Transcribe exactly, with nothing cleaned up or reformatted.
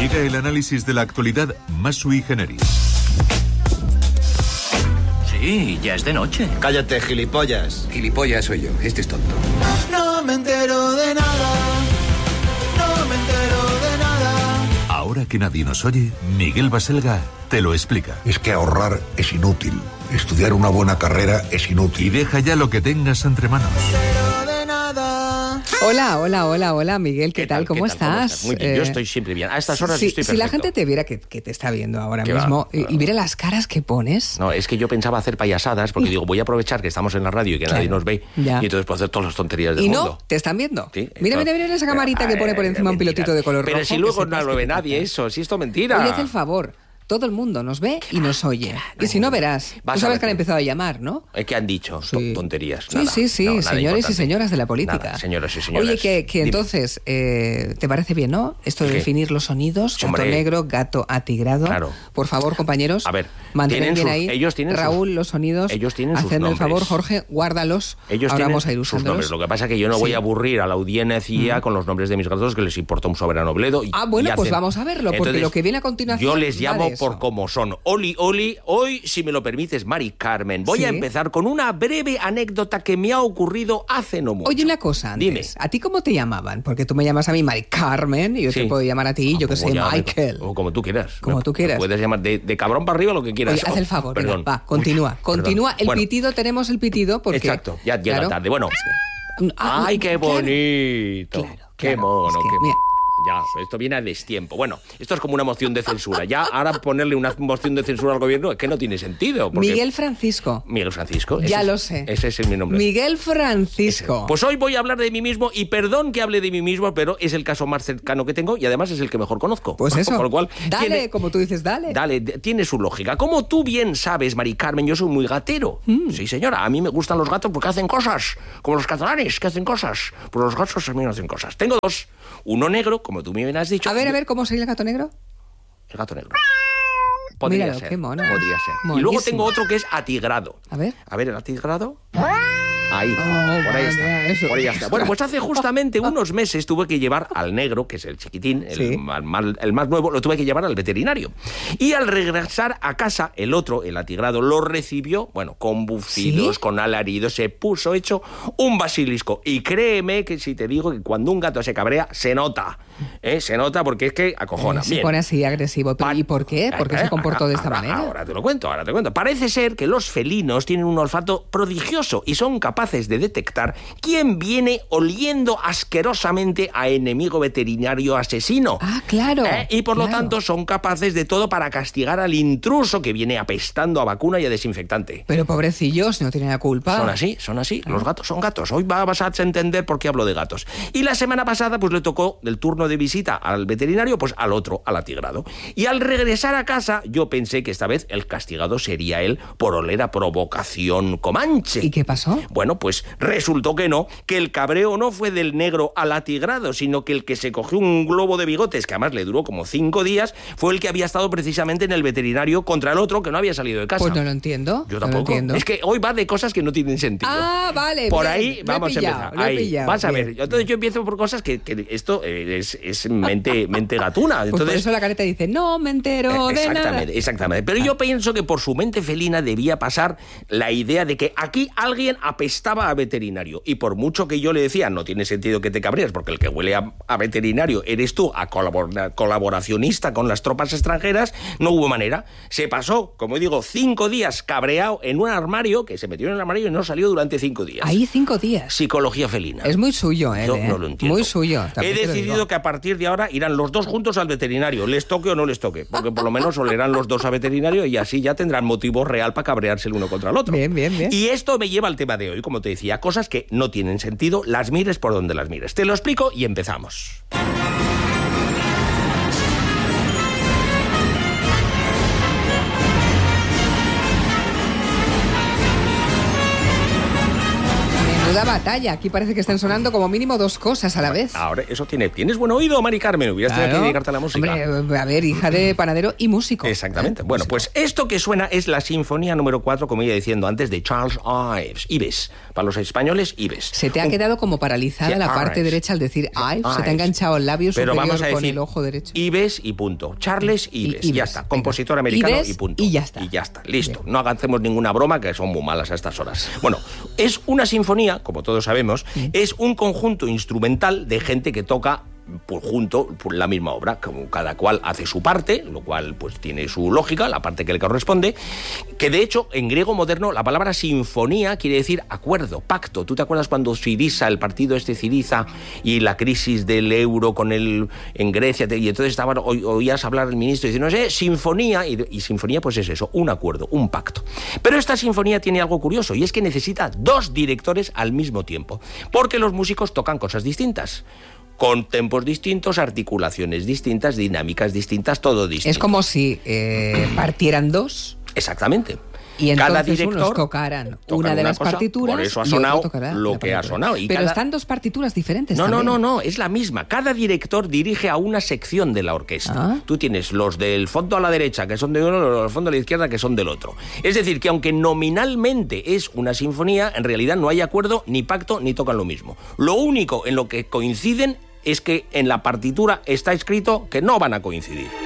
Llega el análisis de la actualidad más sui generis. Sí, ya es de noche. Cállate, gilipollas. Gilipollas soy yo, este es tonto. No me entero de nada, no me entero de nada. Ahora que nadie nos oye, Miguel Baselga te lo explica. Es que ahorrar es inútil. Estudiar una buena carrera es inútil. Y deja ya lo que tengas entre manos. Hola, hola, hola, hola, Miguel, ¿qué, ¿Qué tal? tal? ¿Cómo, ¿Qué estás? ¿Cómo estás? Muy bien, eh, yo estoy siempre bien. A estas horas si, estoy perfecto. Si la gente te viera que, que te está viendo ahora ¿Qué mismo va? y, y viera las caras que pones... No, es que yo pensaba hacer payasadas porque digo, voy a aprovechar que estamos en la radio y que claro, nadie nos ve ya. Y entonces puedo hacer todas las tonterías del y mundo. ¿Y no? ¿Te están viendo? ¿Sí? Mira, mira, mira esa camarita que pone por encima un pilotito de color Pero rojo. Pero si luego no lo ve nadie eso, si esto es mentira. Oye, haz el favor. Todo el mundo nos ve y nos oye. Y si no verás, tú sabes que han empezado a llamar, ¿no? Es que han dicho sí. tonterías. Sí, nada, sí, sí, no, señores importante. y señoras de la política. Nada, señoras y señoras. Oye, que, que entonces, eh, ¿te parece bien, no? Esto de ¿Qué? definir los sonidos, gato Hombre, negro, gato atigrado. Claro. Por favor, compañeros, a ver, mantengan bien sus, ahí. Ellos tienen Raúl, sus, los sonidos. Ellos tienen sus Hacedme el nombres. favor, Jorge, guárdalos. Ellos Ahora tienen vamos a ir sus usándolos. nombres. Lo que pasa es que yo no sí. voy a aburrir a la audiencia mm. con los nombres de mis gatos que les importa un soberano bledo. Y, ah, bueno, y pues hacen... vamos a verlo, porque Entonces, lo que viene a continuación. Yo les llamo de por como son. Oli, Oli, hoy, si me lo permites, Mari Carmen, voy ¿Sí? a empezar con una breve anécdota que me ha ocurrido hace no mucho. Oye, una cosa antes. Dime. ¿A ti cómo te llamaban? Porque tú me llamas a mí Mari Carmen y yo sí. te puedo llamar a ti, ah, yo que sé, Michael. O como tú quieras. Como me, tú quieras. Me puedes llamar de, de cabrón para arriba lo que quieras. Oye, haz el favor, oh, perdón. Venga, va, continúa. Uy, continúa. perdón. El bueno. pitido, tenemos el pitido porque... Exacto, ya llega claro, tarde. Bueno, ah, ¡ay, qué bonito! Claro, claro, ¡Qué mono! es que, qué... mira. Ya, esto viene a destiempo. Bueno, esto es como una moción de censura. Ya, ahora ponerle una moción de censura al gobierno es que no tiene sentido. Porque... Miguel Francisco. Miguel Francisco. Ya es, lo sé. Ese es mi nombre. Miguel Francisco. Ese. Pues hoy voy a hablar de mí mismo y perdón que hable de mí mismo, pero es el caso más cercano que tengo y además es el que mejor conozco. Pues eso. Por lo cual, dale, tiene, como tú dices, dale. Dale, tiene su lógica. Como tú bien sabes, Mari Carmen, yo soy muy gatero. Mm. Sí, señora, a mí me gustan los gatos porque hacen cosas. Como los catalanes que hacen cosas. Pues los gatos también hacen cosas. Tengo dos. Uno negro, como tú bien has dicho. A ver, a ver, ¿cómo sería el gato negro? El gato negro. Podría Míralo, ser. Qué mono. Podría ser. Monísimo. Y luego tengo otro que es atigrado. A ver. A ver, el atigrado. Ahí, oh, por ahí está. está. Por ahí está. Bueno, pues hace justamente unos meses tuve que llevar al negro, que es el chiquitín, el, sí. más, el más nuevo, lo tuve que llevar al veterinario. Y al regresar a casa, el otro, el atigrado, lo recibió, bueno, con bufidos, ¿sí? con alaridos, se puso hecho un basilisco. Y créeme que si te digo que cuando un gato se cabrea, se nota. ¿eh? Se nota porque es que acojona. Eh, se Bien. pone así agresivo. ¿Y por qué? ¿Por qué se comportó de esta ahora, manera? Ahora te lo cuento, ahora te cuento. Parece ser que los felinos tienen un olfato prodigioso y son capaces de detectar quién viene oliendo asquerosamente a enemigo veterinario asesino. Ah, claro. ¿Eh? Y por claro. lo tanto son capaces de todo para castigar al intruso que viene apestando a vacuna y a desinfectante. Pero pobrecillos, no tienen la culpa. Son así, son así. Los gatos son gatos. Hoy vas a entender por qué hablo de gatos. Y la semana pasada pues le tocó del turno de visita al veterinario, pues al otro, al atigrado. Y al regresar a casa, yo pensé que esta vez el castigado sería él por oler a provocación comanche. ¿Y qué pasó? Bueno, pues resultó que no, que el cabreo no fue del negro al atigrado, sino que el que se cogió un globo de bigotes, que además le duró como cinco días, fue el que había estado precisamente en el veterinario contra el otro que no había salido de casa. Pues no lo entiendo. Yo no tampoco. Lo entiendo. Es que hoy va de cosas que no tienen sentido. Ah, vale. Por bien, ahí vamos pillado, a empezar. Ahí, pillado, vas a bien. ver. Entonces yo empiezo por cosas que, que esto es, es mente, mente gatuna. Pues Entonces, por eso la careta dice, no me entero eh, de nada. Exactamente, exactamente. Pero yo pienso que por su mente felina debía pasar la idea de que aquí alguien apestaba a veterinario. Y por mucho que yo le decía, no tiene sentido que te cabrees, porque el que huele a, a veterinario eres tú, a colabor- colaboracionista con las tropas extranjeras, no hubo manera. Se pasó, como digo, cinco días cabreado en un armario, que se metió en el armario y no salió durante cinco días. Ahí cinco días. Psicología felina. Es muy suyo, él, Yo ¿eh? no lo entiendo. Muy suyo. He decidido que a partir de ahora irán los dos juntos al veterinario, les toque o no les toque, porque por lo menos olerán los dos a veterinario y así ya tendrán motivo real para cabrearse el uno contra el otro. Bien, bien, bien. Y esto me lleva al tema de hoy, como te decía, cosas que no tienen sentido, las mires por donde las mires. Te lo explico y empezamos. Menuda batalla. Aquí parece que están sonando como mínimo dos cosas a la vez. Ahora, eso tiene... ¿Tienes buen oído, Mari Carmen? Hubieras tenido Claro. que dedicarte a la música. Hombre, a ver, hija de panadero y músico. Exactamente. ¿Eh? Bueno, Músico. pues esto que suena es la sinfonía número cuatro, como iba diciendo antes, de Charles Ives. Ives. Para los españoles, Ives. Se te ha Un- quedado como paralizada Sí, la parte Ives. derecha al decir Ives. Se te ha Ives. enganchado el labio Pero superior vamos a con decir el ojo derecho. Ives y punto. Charles Ives. Ives, Ya está. venga. Compositor americano Ives y punto. y ya está. Y ya está. Listo. Bien. No hagamos ninguna broma, que son muy malas a estas horas. Bueno, es una sinfonía, como todos sabemos, es un conjunto instrumental de gente que toca por junto por la misma obra, como cada cual hace su parte, lo cual pues tiene su lógica, la parte que le corresponde, que de hecho en griego moderno la palabra sinfonía quiere decir acuerdo, pacto. ¿Tú te acuerdas cuando Syriza, el partido este Syriza, y la crisis del euro con el en Grecia, y entonces estaban, oí, oías hablar el ministro diciendo, no sé, sinfonía, y, y sinfonía pues es eso, un acuerdo, un pacto. Pero esta sinfonía tiene algo curioso, y es que necesita dos directores al mismo tiempo, porque los músicos tocan cosas distintas, con tempos distintos, articulaciones distintas, dinámicas distintas, todo distinto. Es como si eh, partieran dos. Exactamente. Y entonces cada director unos tocaran tocan una de las cosa, partituras por eso ha y otro sonado tocará lo la que ha partitura. sonado. Y Pero cada- están dos partituras diferentes No, no, también. no, no, es la misma. Cada director dirige a una sección de la orquesta. Ah. Tú tienes los del fondo a la derecha, que son de uno, los del fondo a la izquierda, que son del otro. Es decir, que aunque nominalmente es una sinfonía, en realidad no hay acuerdo, ni pacto, ni tocan lo mismo. Lo único en lo que coinciden es que en la partitura está escrito que no van a coincidir.